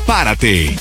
Párate.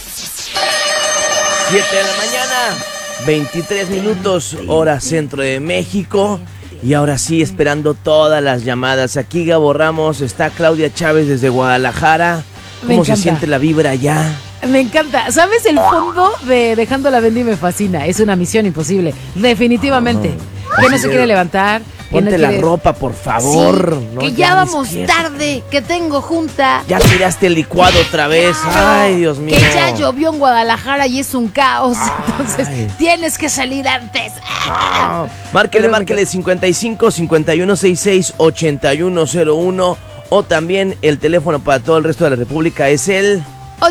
7 de la mañana, 23 minutos, hora centro de México. Y ahora sí, esperando todas las llamadas. Aquí Gabo Ramos, está Claudia Chávez desde Guadalajara. ¿Cómo se siente la vibra allá? Me encanta. ¿Sabes? El fondo de Dejando la Bendy me fascina. Es una misión imposible, definitivamente. Que no se quiere levantar. Ponte no la ropa, por favor. Sí, no, que ya vamos tarde, que tengo junta. Ya tiraste el licuado otra vez. Ay, Dios mío. Que ya llovió en Guadalajara y es un caos. Entonces, tienes que salir antes. Márquele 55 51 66 8101. O también el teléfono para todo el resto de la República es el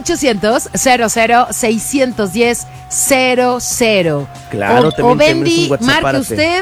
800-00-610-00. Claro, o también tenemos Bendy, un WhatsApp. marque Párate. usted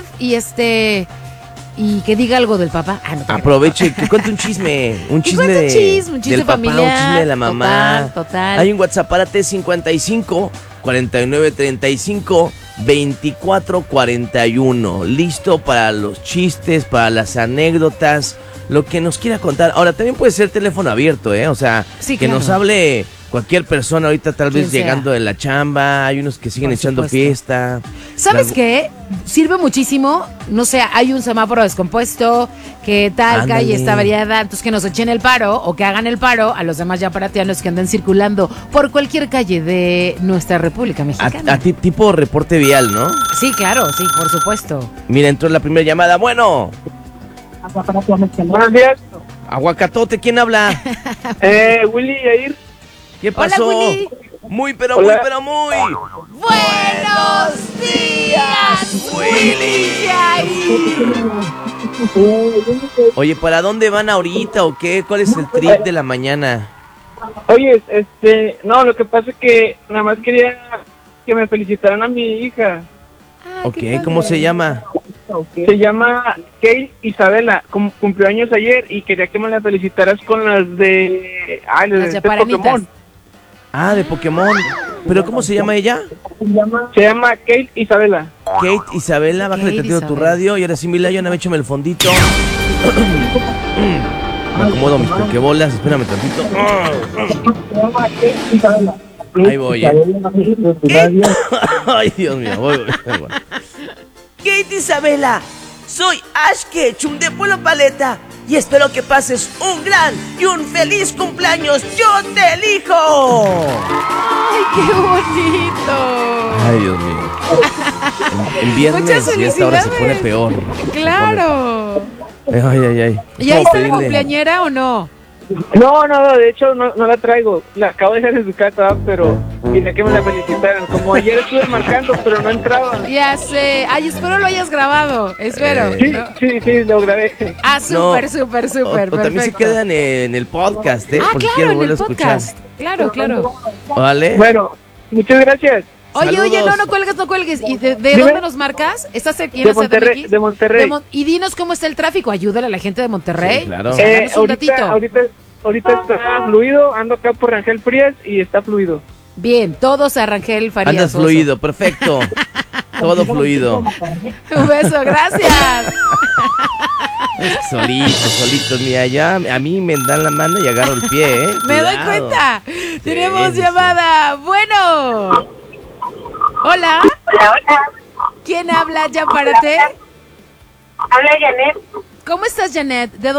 y que diga algo del papá. Aproveche, que cuente un chisme. Un chisme un chisme del papá, familiar. un chisme de la mamá. Total. Hay un WhatsApp, párate 55 49 35 24 41. Listo para los chistes, para las anécdotas, lo que nos quiera contar. Ahora, también puede ser teléfono abierto, ¿eh? O sea, sí, que claro. nos hable cualquier persona ahorita, tal vez llegando de la chamba. Hay unos que siguen echando fiesta. ¿Sabes qué? Sirve muchísimo. No sé, hay un semáforo descompuesto, que tal calle está variada, entonces que nos echen el paro o que hagan el paro a los demás yaparatianos que andan circulando por cualquier calle de nuestra República Mexicana. A ti, tipo reporte vial, ¿no? Sí, claro, sí, por supuesto. Mira, entró la primera llamada. Bueno. Buenos días. Aguacatote, ¿quién habla? Willy Yair. ¿Qué pasó? Hola, Willy. Muy. ¡Buenos días, Willy! Oye, ¿para dónde van ahorita o qué? ¿Cuál es el trip de la mañana? Oye, no, lo que pasa es que nada más quería que me felicitaran a mi hija. Ok, ¿cómo se llama? Se llama Kate Isabela, cumplió años ayer y quería que me la felicitaras con las de... las de Pokémon. Ah, de Pokémon. ¿Pero cómo se llama ella? Se llama Kate Isabela. Kate Isabela, bájale tantito tu radio. Y ahora sí, Mila, échame el fondito. Me acomodo mis pokebolas, espérame tantito. Se llama Kate Isabela. Ahí voy, Ay, Dios mío, voy. Kate Isabela, soy Ash Ketchum de Pueblo Paleta y espero que pases un gran y un feliz cumpleaños. ¡Yo te elijo! ¡Ay, qué bonito! Ay, Dios mío. En viernes y a esta hora se pone peor. ¡Claro! Ay. ¿Y ahí está la cumpleañera o no? No, de hecho no la traigo. La acabo de dejar en su casa, pero quería que me la felicitaran. Como ayer estuve marcando, pero no entraba. Ya sé. Ay, espero lo hayas grabado. Espero. Sí, lo grabé. Ah, súper. O también se quedan en el podcast, ¿eh? Ah, claro, en el podcast. Claro. ¿Vale? Bueno, muchas gracias. Oye, no cuelgues. ¿Y de dónde nos marcas? ¿Estás aquí en la CDMX? De Monterrey. Y dinos cómo está el tráfico. Ayúdale a la gente de Monterrey. Sí, claro. Ahorita está fluido. Ando acá por Rangel Frías y está fluido. Bien, todos a Rangel Farías. Andas fluido, perfecto. Todo fluido. Un beso, gracias. Solitos, mira, ya a mí me dan la mano y agarro el pie, ¿eh? Me doy cuenta. Tenemos llamada. Bueno. Hola. ¿Quién habla? Ya párate. Habla Janet. ¿Cómo estás, Janet? ¿De